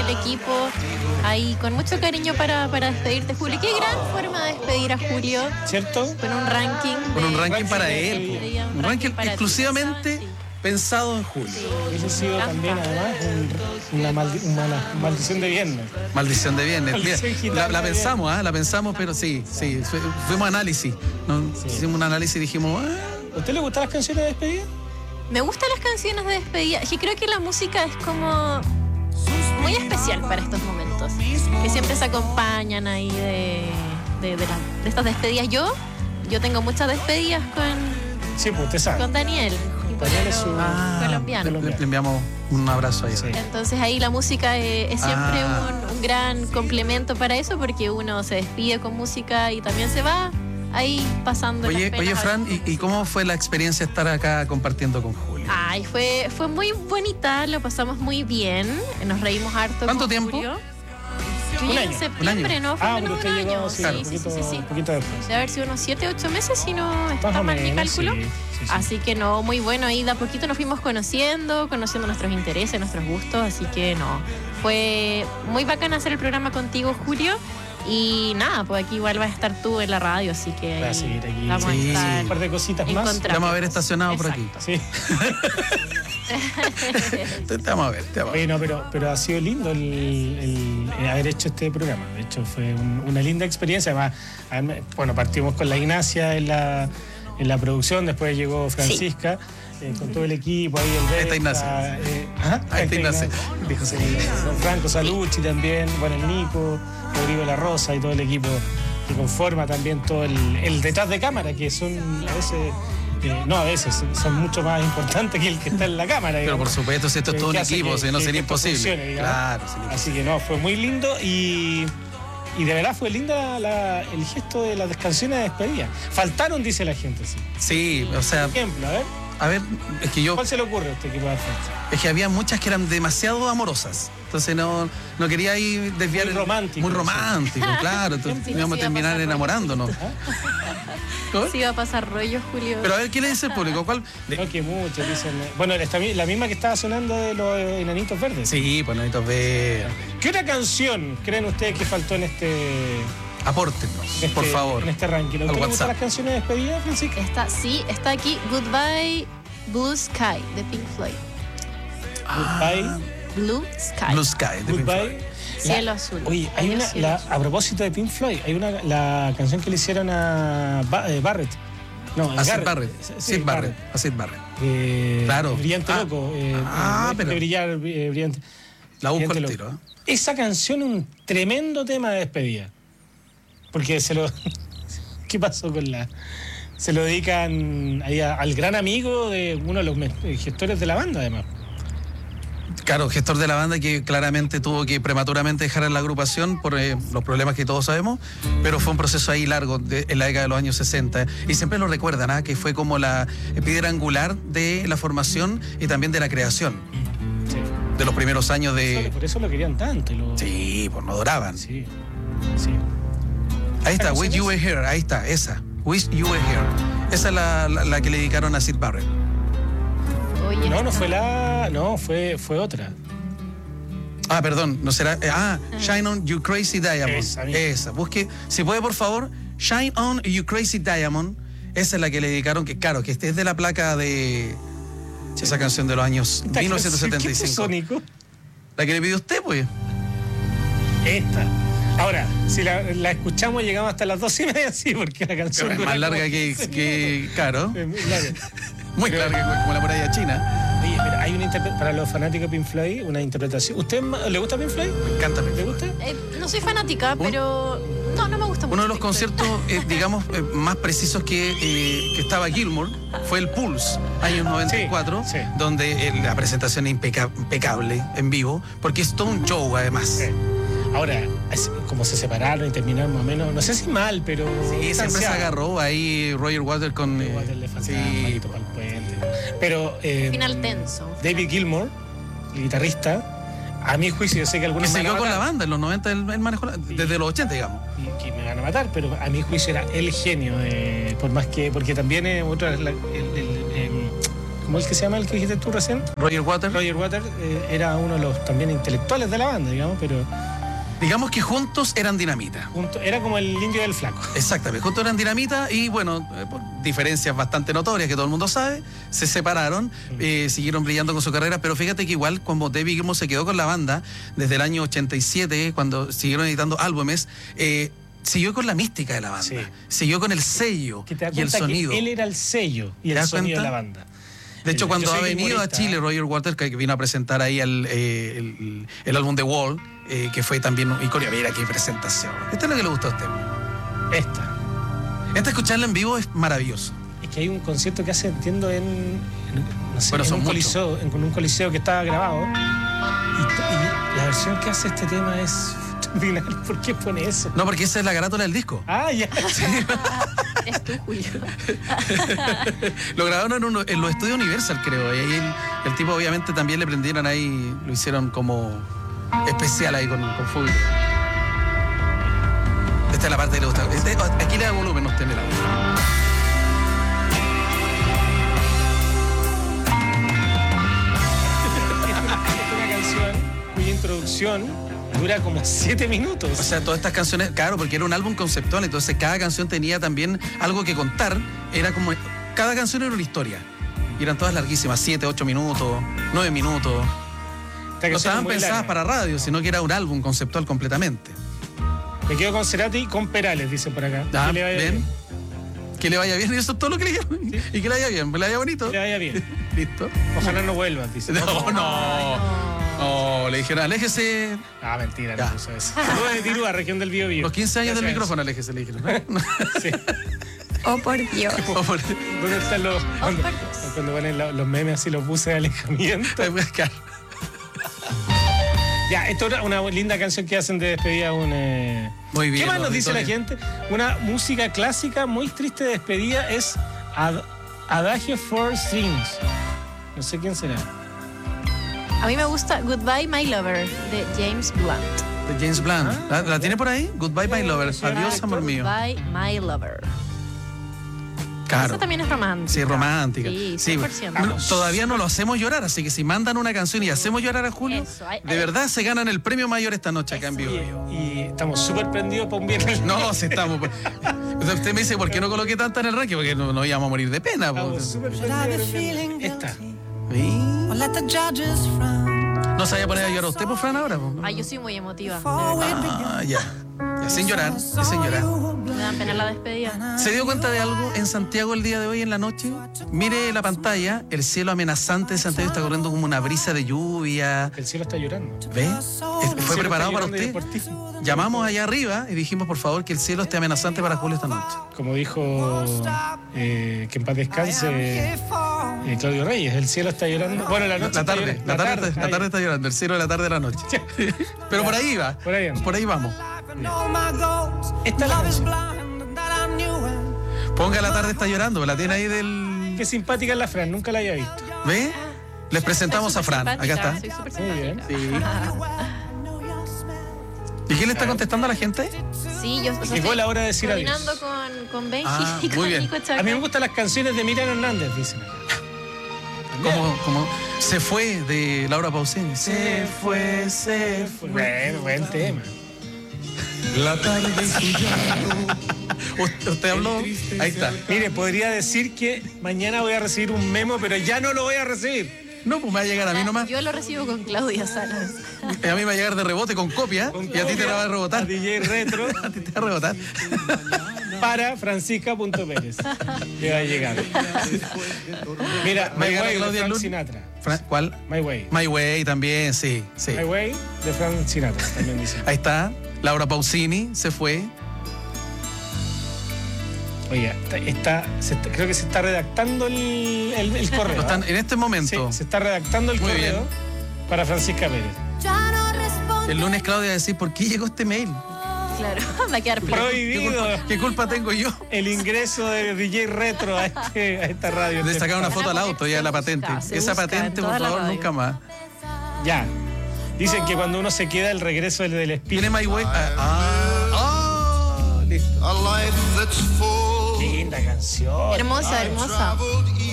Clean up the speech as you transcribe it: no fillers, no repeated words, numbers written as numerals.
el equipo ahí con mucho cariño para despedirte, Julio. Qué gran forma de despedir a Julio. ¿Cierto? Con un ranking. Con un ranking para él. Un ranking para exclusivamente ti. pensado en Julio. Hubiese sido también, además, una maldición de viernes. Maldición de viernes. Maldición Mira, gitana la de pensamos, la pensamos, pero sí. Fuimos a análisis. ¿No? Sí. Hicimos un análisis y dijimos, ¿A usted le gustan las canciones de despedida? Me gustan las canciones de despedida. Y creo que la música es como muy especial para estos momentos. Que siempre se acompañan ahí de estas despedidas. Yo tengo muchas despedidas Sí, pues usted sabe. con Daniel. Daniel es su colombiano. le enviamos un abrazo ahí. Sí. Entonces ahí la música es siempre un gran complemento para eso, porque uno se despide con música y también se va ahí pasando las Oye, penas. Fran, ¿y cómo fue la experiencia estar acá compartiendo con Julio? Ay, fue muy bonita, lo pasamos muy bien, nos reímos harto. ¿Cuánto con tiempo? Julio. Yo Un llegué año. en septiembre, ¿no? Fue Ah, menos porque de un usted llegó, año. sí, Sí, un poquito después. Debe haber sido unos 7, 8 meses, si no está Más o mal mi menos, cálculo. sí. Así que no, muy bueno, ahí de a poquito nos fuimos conociendo nuestros intereses, nuestros gustos, así que no, fue muy bacán hacer el programa contigo, Julio, y nada, pues aquí igual vas a estar tú en la radio, así que Voy a seguir aquí. vamos a Sí. estar Un par de cositas más. encontrándonos. Te vamos a ver estacionado por aquí. Exacto. Sí. Te vamos a ver. Oye, no, pero ha sido lindo el haber hecho este programa. De hecho, fue una linda experiencia. Además, bueno, partimos con la Ignacia en la producción, después llegó Francisca. Con todo el equipo, ahí el Beto. Está Ignacia. Ahí está Ignacia. Dijo sí, don Franco Salucci también, bueno, el Nico, Rodrigo La Rosa y todo el equipo que conforma también todo el detrás de cámara, que son a veces, son mucho más importantes que el que está en la cámara. Pero por supuesto, si esto es todo un equipo, si no sería imposible. Funcione, Claro, así que no, fue muy lindo y de verdad fue linda el gesto de las canciones de despedida. Faltaron, dice la gente, sí. Sí, o sea, Por ejemplo, a ver, es que ¿cuál se le ocurre a usted que pueda hacer? Es que había muchas que eran demasiado amorosas. Entonces no quería ahí desviar. Muy romántico. Muy romántico, claro. Entonces Sí, íbamos a sí, terminar va a pasar enamorándonos. ¿Cómo? Sí, va a pasar rollo, Julio. Pero a ver, ¿qué le dice el público? ¿Cuál? No, que muchos dicen. Bueno, la misma que estaba sonando de los Enanitos Verdes. Sí, pues Nanitos ve. ¿Qué otra canción creen ustedes que faltó en Apórtenos, por favor. en este ranking? ¿A Al usted le gustan WhatsApp. las canciones de despedida, Francisca? Está aquí Goodbye Blue Sky de Pink Floyd. Goodbye. Blue Sky. Blue Sky, de Pink Goodbye. Floyd. Cielo azul. Oye, hay Adiós, cielo azul. a propósito de Pink Floyd, hay la canción que le hicieron a Barrett. No, A Sid Garrett. Barrett. Sí, Sid Barrett. A Sid Barrett. Claro. Claro. Brillante Ah. loco. Pero- De brillar, brillante. La busco Brillante al loco. tiro. Esa canción es un tremendo tema de despedida. Porque ¿Qué pasó con se lo dedican ahí al gran amigo de uno de los gestores de la banda, además. Claro, gestor de la banda que claramente tuvo que prematuramente dejar la agrupación por los problemas que todos sabemos, pero fue un proceso ahí largo en la década de los años 60 y siempre lo recuerdan, que fue como la piedra angular de la formación y también de la creación Sí. de los primeros años de... Por eso lo querían tanto. Sí, pues no adoraban. Sí. Sí. Ahí está, ¿Canciones? Wish You Were Here, ahí está, esa. Wish You Were Here. Esa es la que le dedicaron a Sid Barrett. Oye, No fue No, fue otra. Ah, perdón, no será... Shine On You Crazy Diamond. Esa misma. Esa. Busque, si puede, por favor, Shine On You Crazy Diamond. Esa es la que le dedicaron, que claro, que es de la placa de esa canción de los años ¿Qué 1975. puso, Nico? La que le pidió usted, pues. Esta. Ahora, si la escuchamos, llegamos hasta las 2:30, sí, porque la canción Pero es dura más larga como que 15 minutos. claro. Es muy larga. Muy larga, como la muralla china. Oye, mira, hay para los fanáticos de Pink Floyd, una interpretación. ¿Usted le gusta Pink Floyd? Me encanta. ¿Le gusta? no soy fanática, pero no me gusta mucho. Uno de los Pink Floyd. conciertos, digamos, más precisos que estaba Gilmour fue el Pulse, años 94, Sí, sí. donde la presentación es impecable en vivo, porque es todo un show, además. Sí. Ahora, como se separaron y terminaron más o menos, no sé si mal, pero... Sí, siempre se distanciados. agarró ahí Roger Waters con... Igual le faltaba un sí, palito para el puente. Pero Final tenso. David Gilmour, el guitarrista, a mi juicio, yo sé que que algunos me siguió van a con la matar, banda en los 90, él manejó desde los 80, digamos. y que me van a matar, pero a mi juicio era el genio, por más que, porque también otra, ¿cómo ¿cómo es que se llama el que dijiste tú recién? Roger Waters. Roger Waters era uno de los también intelectuales de la banda, digamos, pero Digamos que juntos eran dinamita. era como el indio del flaco. Exactamente, juntos eran dinamita y bueno, por diferencias bastante notorias que todo el mundo sabe, se separaron, siguieron brillando con su carrera, pero fíjate que igual como David Gilmour se quedó con la banda desde el año 87, cuando siguieron editando álbumes, siguió con la mística de la banda, Sí. siguió con el sello Que te das y el cuenta sonido. que él era el sello y ¿Te el das sonido cuenta? de la banda. De hecho, Yo cuando soy ha venido a humorista, Chile, Roger Waters, que vino a presentar ahí el álbum The Wall, que fue también icónico. Mira qué presentación. Esta es lo que le gusta a usted. Esta. Escucharla en vivo es maravilloso. Es que hay un concierto que hace, entiendo, no sé, Bueno, en son un coliseo, en un coliseo que estaba grabado. Y la versión que hace este tema es extraordinaria. ¿Por qué pone eso? No, porque esa es la carátula del disco. Ah, ya. Es tú, Julio. Lo grabaron en los estudios Universal, creo. Y ahí el tipo, obviamente, también le prendieron ahí, lo hicieron como especial ahí con full. Esta es la parte que le gusta. Aquí le da volumen, no usted en el audio. Esta es una canción cuya introducción dura como 7 minutos. O sea, todas estas canciones, claro, porque era un álbum conceptual, entonces cada canción tenía también algo que contar. Era como, cada canción era una historia. Y eran todas larguísimas, 7, 8 minutos, 9 minutos. Esta No canción estaban es muy pensadas larga. para radio, sino que era un álbum conceptual completamente. Me quedo con Cerati y con Perales, dice por acá. Ah, Que le vaya ¿ven? bien. Que le vaya bien, y eso es todo lo que le digo. Sí. Y que le vaya bien, que le vaya bonito. Que le vaya bien. Listo. Ojalá no vuelvas, dice. No, le dijeron, aléjese. Ah, mentira, Ya. no puso eso. Saludos de Tirúa, región del Biobío. Los 15 años del Gracias. micrófono, aléjese, le dijeron. Sí. Oh, por Dios. ¿Dónde están los. Cuando ponen los memes así, los buses de alejamiento? Ya, esto es una linda canción que hacen de despedida. Muy bien. ¿Qué más nos don dice la Antonio. gente? Una música clásica muy triste de despedida es Adagio for Strings. No sé quién será. A mí me gusta Goodbye My Lover de James Blunt. De James Blunt. Ah, ¿La tiene por ahí? Goodbye, my lover. Sí, Adiós, amor mío. Goodbye My Lover. Claro. Esa también es romántica. Sí, romántica. Sí, Sí, 100%. todavía no lo hacemos llorar, así que si mandan una canción y hacemos llorar a Julio, Eso, de verdad se ganan el premio mayor esta noche acá en vivo. Y estamos súper prendidos para un viernes. No, si estamos. Usted me dice, ¿por qué no coloqué tanta en el ranking? Porque no íbamos a morir de pena. Estamos Pues. súper prendidos. Esta. ¿No se vaya a poner a llorar usted, por Fran, ahora? Po? Ay, yo soy muy emotiva. Ah, ya. Sin llorar, sin llorar. Me da pena la despedida. ¿Se dio cuenta de algo en Santiago el día de hoy en la noche? Mire la pantalla, el cielo amenazante de Santiago está corriendo como una brisa de lluvia. El cielo está llorando. ¿Ve? El ¿Fue cielo preparado está para llorando y es usted? por ti. Llamamos allá arriba y dijimos, por favor, que el cielo esté amenazante para Julio esta noche. Como dijo que en paz descanse Claudio Reyes, el cielo está llorando. Bueno, la noche La está tarde, llorando. la tarde está llorando, el cielo de la tarde de la noche. Pero por ahí va. Por ahí anda. Por ahí vamos. Esta es la canción. Ponga la tarde está llorando, la tiene ahí del. Qué simpática es la Fran, nunca la había visto. ¿Ve? Les presentamos a Fran. Acá está. Soy súper Muy bien. simpática. ¿Y quién le está contestando a la gente? Sí, yo o sea, Llegó estoy la hora de decir adiós. coordinando con Benji Ah, y con muy bien. Nico Chaca. A mí me gustan las canciones de Miriam Hernández, dicen. Como se fue de Laura Pausini. Se fue. Buen tema. La tarde ¿Usted habló? Ahí está. Mire, podría decir que mañana voy a recibir un memo, pero ya no lo voy a recibir. No, pues me va a llegar a mí nomás. Yo lo recibo con Claudia Salas. A mí me va a llegar de rebote con copia y a ti te la va a A rebotar. DJ Retro A ti te va a rebotar. para Francisca.Pérez. Le va a llegar. Mira, Va a My llegar Way de Claudia Frank Lund. Sinatra. ¿Cuál? My Way. My Way también, sí. My Way de Frank Sinatra, también dice. Ahí está. Laura Pausini se fue. Oiga, creo que se está redactando el correo. Lo están, ¿ah? en este momento, Sí, se está redactando el Muy correo bien. para Francisca Pérez. el lunes Claudia va a decir, ¿por qué llegó este mail? Claro, va a quedar plano. Prohibido ¿Qué culpa tengo yo? el ingreso de DJ Retro a esta radio. De sacar una foto al auto ya la patente. Se Esa busca en patente, por toda la favor, radio. nunca más. Ya. Dicen que cuando uno se queda, el regreso del espíritu. ¿Tiene My Way? Listo. Qué linda canción. Hermosa, hermosa.